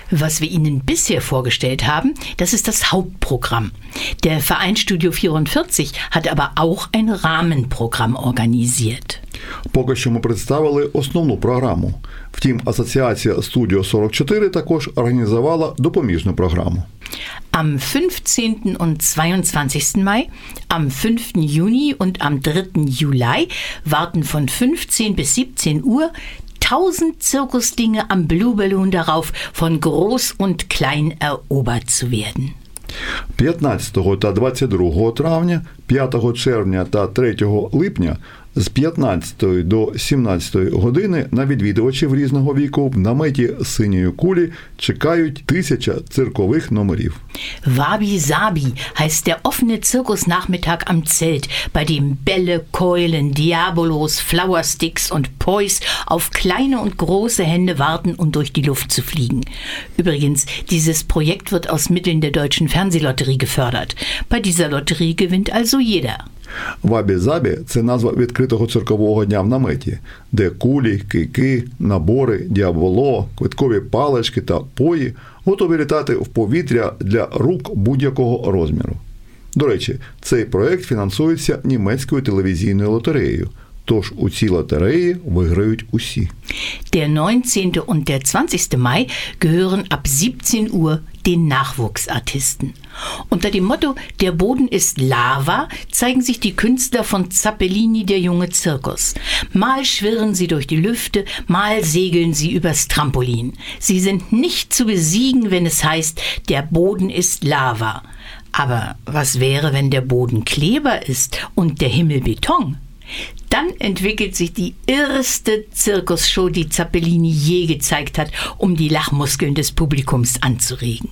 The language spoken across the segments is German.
Was wir Ihnen bisher vorgestellt haben, das ist das Hauptprogramm. Der Verein Studio 44 hat aber auch ein Rahmenprogramm organisiert. Поки що ми представили основну програму. Втім, Асоціація Студіо 44 також організувала допоміжну програму. Am 15. und 22. Mai, am 5. Juni und am 3. Juli warten von 15 bis 17 Uhr 1000 Zirkusdinge am Blue Balloon darauf, von groß und klein erobert zu werden. 15 та 22 травня, 5 червня та 3 липня з 15 до 17 години на відвідувачів різного віку в наметі синьої кулі чекають 1000 циркових номерів. Wabi-Sabi heißt der offene Zirkusnachmittag am Zelt, bei dem Bälle, Keulen, Diabolos, Flowersticks und Pois auf kleine und große Hände warten, um durch die Luft zu fliegen. Übrigens, dieses Projekt wird aus Mitteln der Deutschen Fernsehlotterie gefördert. Bei dieser Lotterie gewinnt also jeder. Вабі-забі – це назва відкритого циркового дня в наметі, де кулі, кийки, набори, діаболо, квиткові палички та пої готові літати в повітря для рук будь-якого розміру. До речі, цей проєкт фінансується німецькою телевізійною лотереєю, тож у цій лотереї виграють усі. Der 19. und der 20. Mai gehören ab 17 Uhr den Nachwuchsartisten. Unter dem Motto »Der Boden ist Lava« zeigen sich die Künstler von Zappellini, der junge Zirkus. Mal schwirren sie durch die Lüfte, mal segeln sie übers Trampolin. Sie sind nicht zu besiegen, wenn es heißt, der Boden ist Lava. Aber was wäre, wenn der Boden Kleber ist und der Himmel Beton? Dann entwickelt sich die irrste Zirkusshow, die Zappellini je gezeigt hat, um die Lachmuskeln des Publikums anzuregen.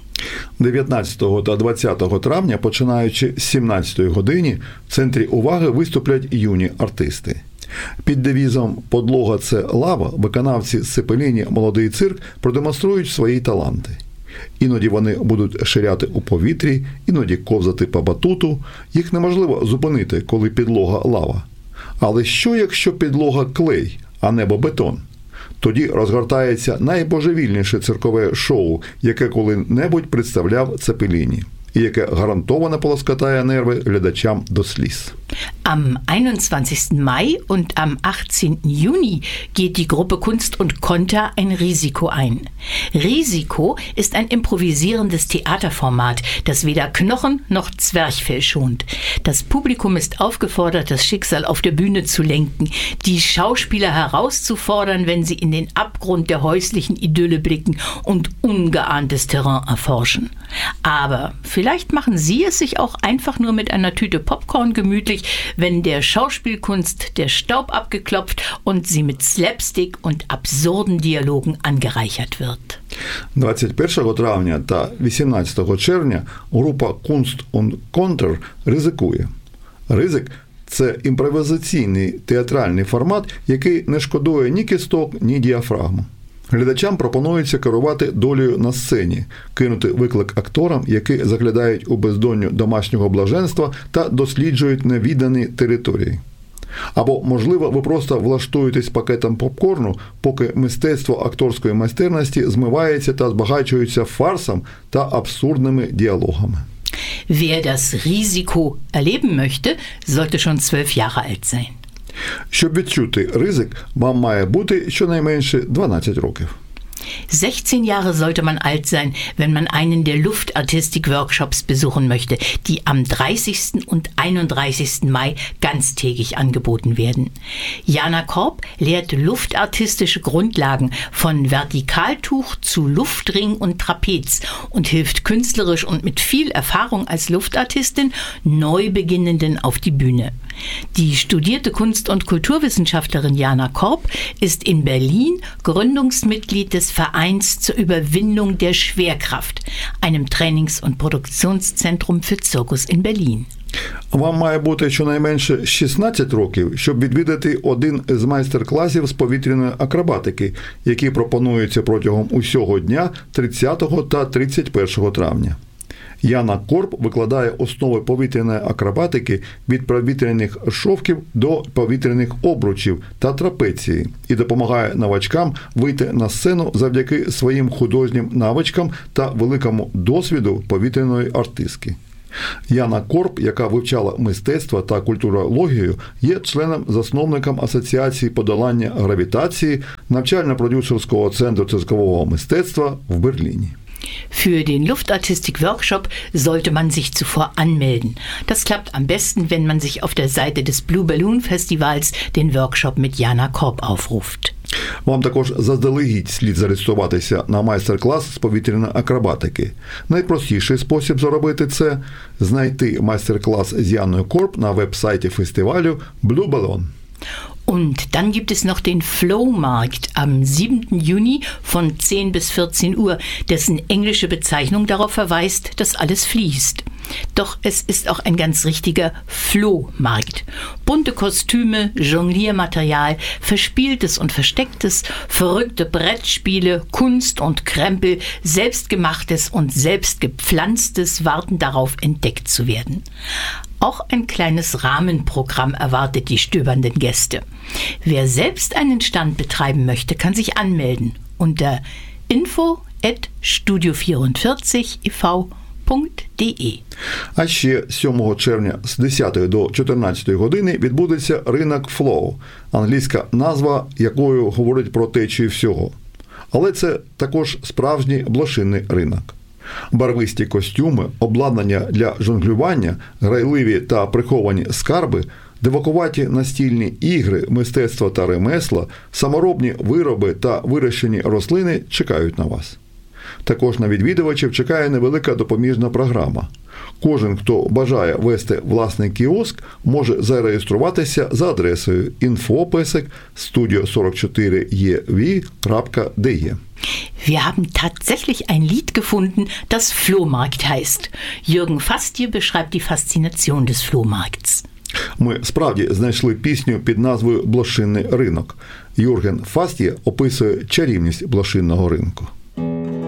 19 та 20 травня, починаючи з 17 годині, в центрі уваги виступлять юні артисти. Під девізом «Подлога – це лава» виконавці з Цепеліні «Молодий цирк» продемонструють свої таланти. Іноді вони будуть ширяти у повітрі, іноді ковзати по батуту. Їх неможливо зупинити, коли підлога лава. Але що, якщо підлога клей, а небо бетон? Тоді розгортається найбожевільніше циркове шоу, яке коли-небудь представляв Цепеліні, і яке гарантовано полоскотає нерви глядачам до сліз. Am 21. Mai und am 18. Juni geht die Gruppe Kunst und Konter ein Risiko ein. Risiko ist ein improvisierendes Theaterformat, das weder Knochen noch Zwerchfell schont. Das Publikum ist aufgefordert, das Schicksal auf der Bühne zu lenken, die Schauspieler herauszufordern, wenn sie in den Abgrund der häuslichen Idylle blicken und ungeahntes Terrain erforschen. Aber vielleicht machen Sie es sich auch einfach nur mit einer Tüte Popcorn gemütlich, wenn der Schauspielkunst der Staub abgeklopft und sie mit Slapstick und absurden Dialogen angereichert wird. 21 травня та 18 червня група Kunst und Konter ризикує. Ризик – це імпровізаційний театральний формат, який не шкодує ні кісток, ні діафрагму. Глядачам пропонується керувати долею на сцені, кинути виклик акторам, які заглядають у бездонню домашнього блаженства та досліджують невідані території. Або, можливо, ви просто влаштуєтесь пакетом попкорну, поки мистецтво акторської майстерності змивається та збагачується фарсом та абсурдними діалогами. Wer das Risiko erleben möchte, sollte schon 12 Jahre alt sein. Щоб відчути ризик, вам має бути щонайменше 12 років. 16 Jahre sollte man alt sein, wenn man einen der Luftartistik-Workshops besuchen möchte, die am 30. und 31. Mai ganztägig angeboten werden. Jana Korb lehrt luftartistische Grundlagen von Vertikaltuch zu Luftring und Trapez und hilft künstlerisch und mit viel Erfahrung als Luftartistin Neubeginnenden auf die Bühne. Die studierte Kunst- und Kulturwissenschaftlerin Jana Korb ist in Berlin Gründungsmitglied des Vereins zur Überwindung der Schwerkraft, einem Trainings- und Produktionszentrum für Zirkus in Berlin. Вам має бути щонайменше 16 років, щоб відвідати один з майстер-класів з повітряної акробатики, які пропонуються протягом усього дня 30 та 31 травня. Яна Корп викладає основи повітряної акробатики від повітряних шовків до повітряних обручів та трапеції і допомагає новачкам вийти на сцену завдяки своїм художнім навичкам та великому досвіду повітряної артистки. Яна Корп, яка вивчала мистецтво та культурологію, є членом-засновником Асоціації подолання гравітації навчально-продюсерського центру циркового мистецтва в Берліні. Für den Luftartistik-Workshop sollte man sich zuvor anmelden. Das klappt am besten, wenn man sich auf der Seite des Blue Balloon Festivals den Workshop mit Jana Korp aufruft. Вам також заздалегідь слід зареєструватися на майстер-клас з повітряної акробатики. Найпростіший спосіб зробити це – знайти майстер-клас з Яною Корп на веб-сайті фестивалю Blue Balloon. Und dann gibt es noch den Flohmarkt am 7. Juni von 10 bis 14 Uhr, dessen englische Bezeichnung darauf verweist, dass alles fließt. Doch es ist auch ein ganz richtiger Flohmarkt. Bunte Kostüme, Jongliermaterial, Verspieltes und Verstecktes, verrückte Brettspiele, Kunst und Krempel, Selbstgemachtes und Selbstgepflanztes warten darauf, entdeckt zu werden. Auch ein kleines Rahmenprogramm erwartet die stöbernden Gäste. Wer selbst einen Stand betreiben möchte, kann sich anmelden unter info@studio44ev.de. А ще 7 червня з 10 до 14 години відбудеться ринок Flow, англійська назва якою говорить про течію всього. Але це також справжній блошиний ринок. Барвисті костюми, обладнання для жонглювання, грайливі та приховані скарби, дивакуваті настільні ігри, мистецтво та ремесла, саморобні вироби та вирощені рослини чекають на вас. Також на відвідувачів чекає невелика допоміжна програма. Кожен, хто бажає вести власний кіоск, може зареєструватися за адресою info@studio44ev.de. Wir haben tatsächlich ein Lied gefunden, das Flohmarkt heißt. Jürgen Fastje beschreibt die Faszination des Flohmarkts. Ми справді знайшли пісню під назвою «Блошинний ринок». Юрген Фастє описує чарівність блошинного ринку.